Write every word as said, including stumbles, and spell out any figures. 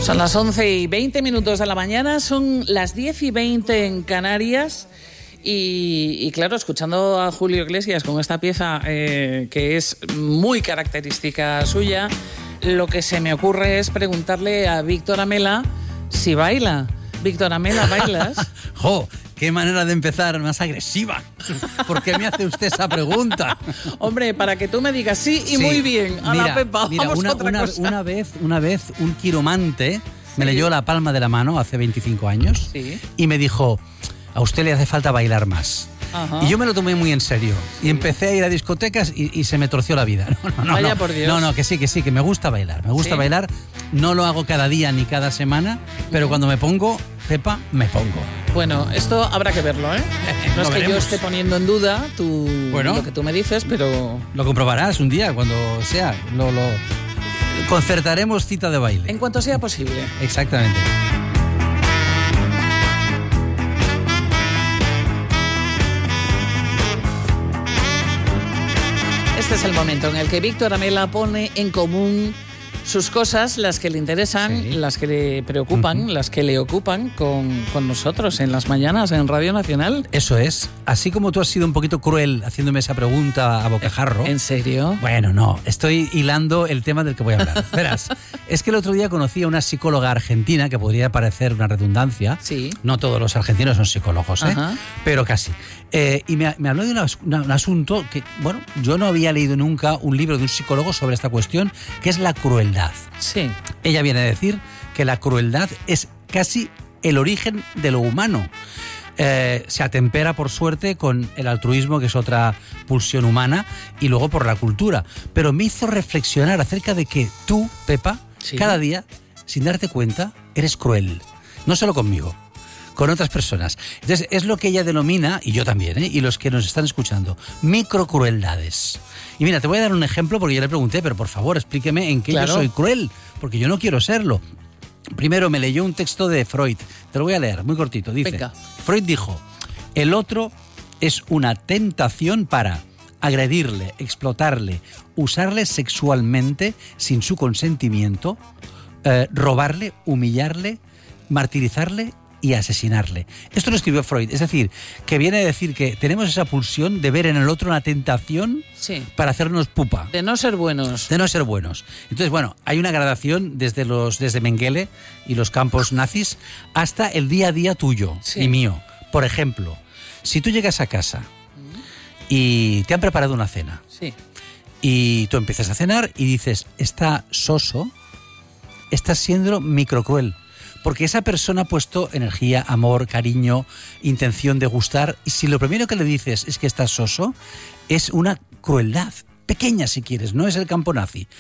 Son las once y veinte minutos de la mañana, son las diez y veinte en Canarias y, y claro, escuchando a Julio Iglesias con esta pieza eh, que es muy característica suya, lo que se me ocurre es preguntarle a Víctor Amela si baila. Víctor Amela, ¿bailas? ¡Jo! ¡Qué manera de empezar más agresiva! ¿Por qué me hace usted esa pregunta? Hombre, para que tú me digas sí y sí, muy bien. A mira, la Pepa, mira, vamos una, a otra una, cosa. Una vez, una vez un quiromante me leyó la palma de la mano hace veinticinco años sí. y me dijo, a usted le hace falta bailar más. Ajá. Y yo me lo tomé muy en serio. Sí. Y empecé a ir a discotecas y, y se me torció la vida. No, no, no, Vaya no. por Dios. No, no, que sí, que sí, que me gusta bailar. Me gusta ¿Sí? bailar. No lo hago cada día ni cada semana, pero uh-huh. cuando me pongo, Pepa, me pongo. Bueno, esto habrá que verlo, ¿eh? No es que veremos. yo esté poniendo en duda tu, bueno, lo que tú me dices, pero... Lo comprobarás un día, cuando sea. Lo, lo concertaremos cita de baile. En cuanto sea posible. Exactamente. Este es el momento en el que Víctor Amela pone en común sus cosas, las que le interesan, sí. las que le preocupan, uh-huh. las que le ocupan con, con nosotros en las mañanas en Radio Nacional. Eso es. Así como tú has sido un poquito cruel haciéndome esa pregunta a bocajarro. ¿En serio? Bueno, no. Estoy hilando el tema del que voy a hablar. Verás, es que el otro día conocí a una psicóloga argentina, que podría parecer una redundancia. Sí. No todos los argentinos son psicólogos, ¿eh? Ajá. Pero casi. Eh, y me, me habló de una, una, un asunto que, bueno, yo no había leído nunca un libro de un psicólogo sobre esta cuestión, que es la crueldad. Sí. Ella viene a decir que la crueldad es casi el origen de lo humano. Eh, se atempera, por suerte, con el altruismo, que es otra pulsión humana, y luego por la cultura. Pero me hizo reflexionar acerca de que tú, Pepa, sí. cada día, sin darte cuenta, eres cruel. No solo conmigo, con otras personas. Entonces, es lo que ella denomina, y yo también, ¿eh? y los que nos están escuchando, microcrueldades. Y mira, te voy a dar un ejemplo porque yo le pregunté, pero por favor, explíqueme en qué claro. yo soy cruel, porque yo no quiero serlo. Primero me leyó un texto de Freud, te lo voy a leer, muy cortito. Dice, Venga. Freud dijo, el otro es una tentación para agredirle, explotarle, usarle sexualmente sin su consentimiento, eh, robarle, humillarle, martirizarle y asesinarle. Esto lo escribió Freud, es decir, que viene a decir que tenemos esa pulsión de ver en el otro una tentación sí. para hacernos pupa. De no ser buenos. De no ser buenos. Entonces, bueno, hay una gradación desde los desde Mengele y los campos nazis hasta el día a día tuyo sí. y mío. Por ejemplo, si tú llegas a casa mm. y te han preparado una cena sí. y tú empiezas a cenar y dices, está soso, estás siendo microcruel. Porque esa persona ha puesto energía, amor, cariño, intención de gustar. Y si lo primero que le dices es que estás soso, es una crueldad. Pequeña si quieres, no es el campo nazi.